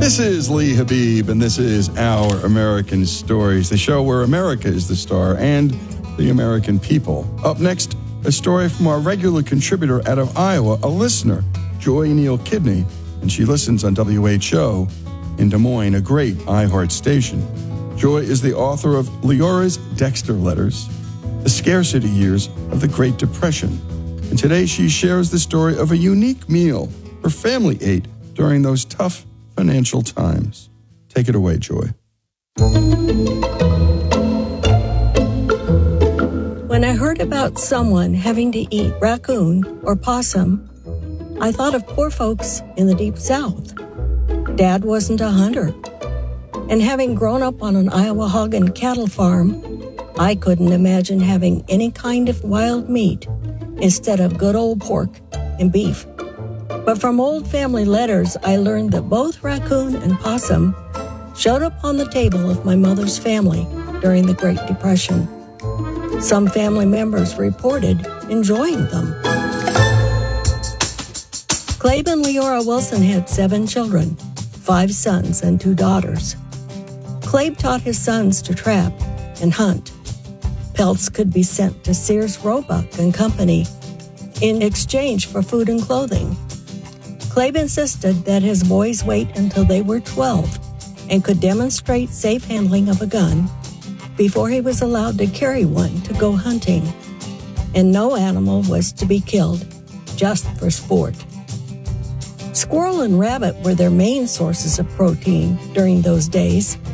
This is Lee Habib, and this is Our American Stories, the show where America is the star and the American people. Up next, a story from our regular contributor out of Iowa, a listener, Joy Neal Kidney, and she listens on WHO in Des Moines, a great iHeart station. Joy is the author of Leora's Dexter Letters, the scarcity years of the Great Depression. And today she shares the story of a unique meal her family ate during those tough financial times. Take it away, Joy. When I heard about someone having to eat raccoon or possum, I thought of poor folks in the Deep South. Dad wasn't a hunter, and having grown up on an Iowa hog and cattle farm, I couldn't imagine having any kind of wild meat instead of good old pork and beef. But from old family letters, I learned that both raccoon and possum showed up on the table of my mother's family during the Great Depression. Some family members reported enjoying them. Clabe and Leora Wilson had 7 children, 5 sons and 2 daughters. Clabe taught his sons to trap and hunt. Pelts could be sent to Sears Roebuck and Company in exchange for food and clothing. Clabe insisted that his boys wait until they were 12 and could demonstrate safe handling of a gun before he was allowed to carry one to go hunting. And no animal was to be killed, just for sport. Squirrel and rabbit were their main sources of protein during those days,